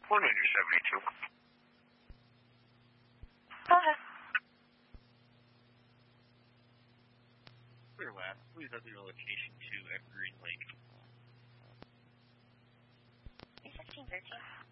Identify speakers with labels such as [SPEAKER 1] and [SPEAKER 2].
[SPEAKER 1] 172.
[SPEAKER 2] Go ahead.
[SPEAKER 3] Clear lab. Please have your location to Evergreen Lake.
[SPEAKER 2] 1613.